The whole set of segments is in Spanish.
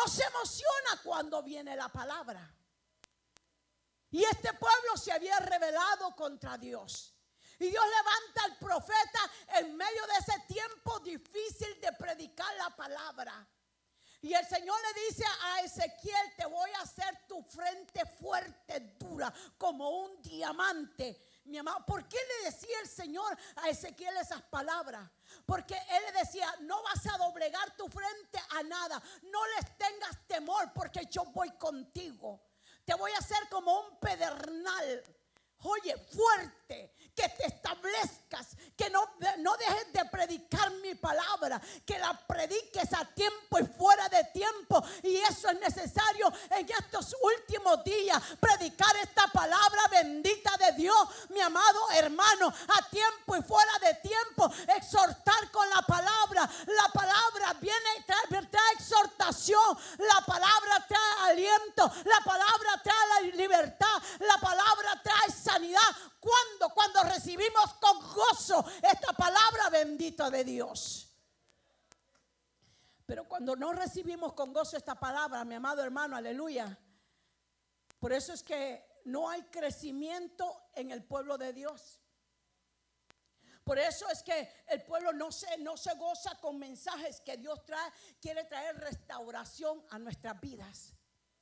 no se emociona cuando viene la palabra. Y este pueblo se había rebelado contra Dios. Y Dios levanta al profeta en medio de ese tiempo difícil de predicar la palabra. Y el Señor le dice a Ezequiel: te voy a hacer tu frente fuerte, dura, como un diamante. Mi amado, ¿por qué le decía el Señor a Ezequiel esas palabras? Porque Él le decía: no vas a doblegar tu frente a nada, no les tengas temor, porque yo voy contigo. Te voy a hacer como un pedernal, oye, fuerte, que te establezcas, que no dejes de predicar mi palabra, que la prediques a tiempo y fuera de tiempo. Y eso es necesario en estos últimos días, predicar esta palabra bendita de Dios, mi amado hermano, a tiempo y fuera de tiempo, exhortar con la palabra. La palabra viene y trae exhortación, la palabra trae aliento, la palabra trae la libertad, la palabra trae sanidad. Cuando recibimos con gozo esta palabra bendita de Dios. Pero cuando no recibimos con gozo esta palabra, mi amado hermano, aleluya. Por eso es que no hay crecimiento en el pueblo de Dios. Por eso es que el pueblo no se goza con mensajes que Dios quiere traer restauración a nuestras vidas.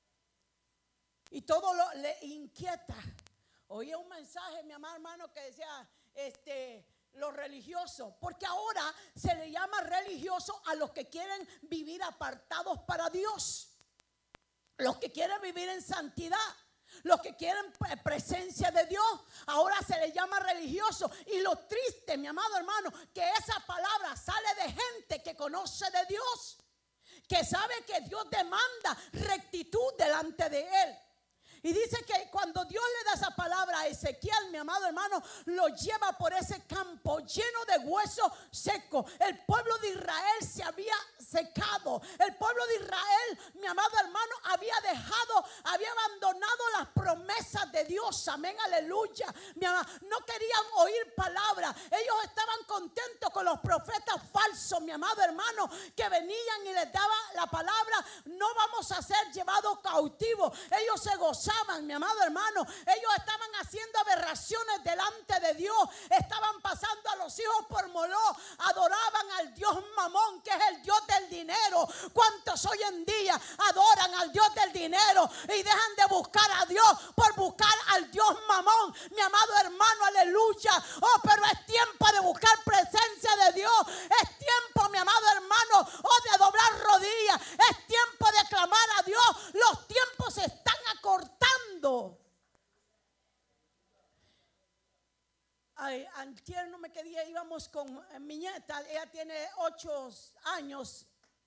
Y todo le inquieta. Oí un mensaje, mi amado hermano, que decía los religiosos, porque ahora se le llama religioso a los que quieren vivir apartados para Dios, los que quieren vivir en santidad, los que quieren presencia de Dios. Ahora se le llama religioso. Y lo triste, mi amado hermano, que esa palabra sale de gente que conoce de Dios, que sabe que Dios demanda rectitud delante de Él. Y dice que cuando Dios le da esa palabra a Ezequiel, mi amado hermano, lo lleva por ese campo lleno de huesos secos. El pueblo de Israel se había secado. El pueblo de Israel, mi amado hermano, había abandonado las promesas de Dios. Amén, aleluya. Mi amado, no querían oír palabra. Ellos estaban contentos con los profetas falsos, mi amado hermano, que venían y les daban la palabra: no vamos a ser llevados cautivos. Ellos se gozaban, mi amado hermano. Ellos estaban haciendo aberraciones delante de Dios. Estaban pasando a los hijos por Moloc. Adoraban al Dios Mamón, que es el Dios del dinero. ¿Cuántos hoy en día adoran al Dios del dinero y dejan de buscar a Dios por buscar al Dios Mamón? Mi amado hermano, aleluya. Oh, pero es tiempo de buscar presencia de Dios. Es tiempo, mi amado hermano, de doblar rodillas. Es tiempo de clamar a Dios. Los tiempos se están acortando. Antier no me quedé, íbamos con mi nieta, ella tiene 8 años.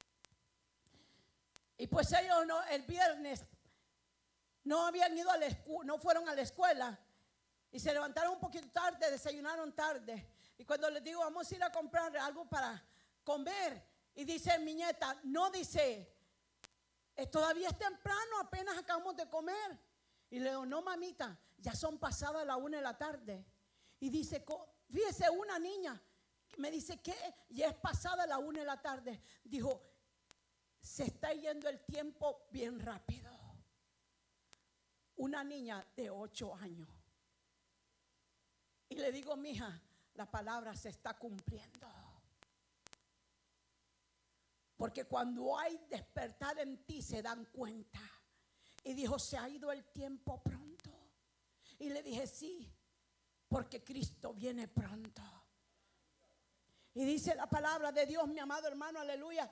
Y pues ellos el viernes no habían ido a la escuela, no fueron a la escuela. Y se levantaron un poquito tarde, desayunaron tarde. Y cuando les digo: vamos a ir a comprar algo para comer, y dice mi nieta: no, dice, todavía es temprano, apenas acabamos de comer. Y le digo: no, mamita, ya son pasadas las 1 de la tarde. Y dice, fíjese, una niña me dice: ¿qué? Ya es pasada las 1 de la tarde. Dijo: se está yendo el tiempo bien rápido. Una niña de 8 años. Y le digo: mija, la palabra se está cumpliendo. Porque cuando hay despertar en ti se dan cuenta. Y dijo: se ha ido el tiempo pronto. Y le dije: sí, porque Cristo viene pronto. Y dice la palabra de Dios, mi amado hermano, aleluya,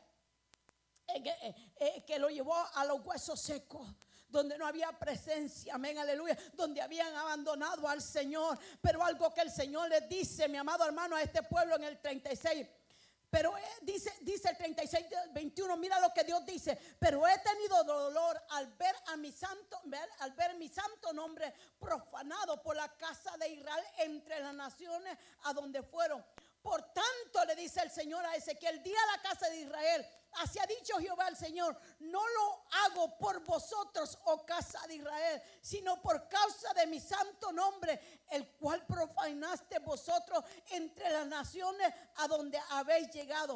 que lo llevó a los huesos secos, donde no había presencia, amén, aleluya, donde habían abandonado al Señor. Pero algo que el Señor les dice, mi amado hermano, a este pueblo en el 36. Pero dice el 36, 21, mira lo que Dios dice: pero he tenido dolor al ver mi santo nombre profanado por la casa de Israel entre las naciones a donde fueron. Por tanto, le dice el Señor a Ezequiel: di a la casa de Israel: así ha dicho Jehová el Señor, no lo hago por vosotros, oh casa de Israel, sino por causa de mi santo nombre, el cual profanaste vosotros entre las naciones a donde habéis llegado.